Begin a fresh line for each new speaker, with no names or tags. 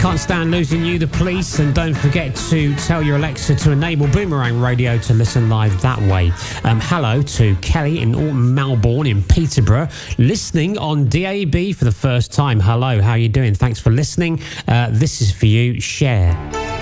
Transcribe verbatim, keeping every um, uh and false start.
Can't Stand Losing You, The Police, and don't forget to tell your Alexa to enable Boomerang Radio to listen live that way. Um, hello to Kelly in Melbourne, in Peterborough, listening on D A B for the first time. Hello, how are you doing? Thanks for listening. Uh, this is for you. Share.